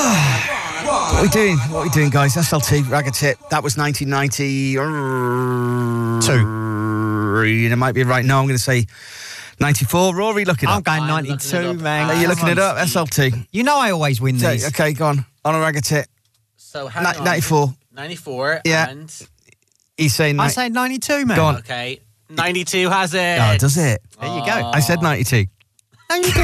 What are we doing? What are we doing, guys? SLT, Rag a Tip. That was 1992. It might be right now. I'm going to say 94. Rory, look it up. I'm going 92, man. Are you looking it up? SLT. You know I always win these. Okay, go on. On a Rag a Tip. So hang on. 94. 94. Yeah. And He's saying... I say 92, man. Go on. okay. 92 has it. Oh, does it? There you go. I said 92. No, you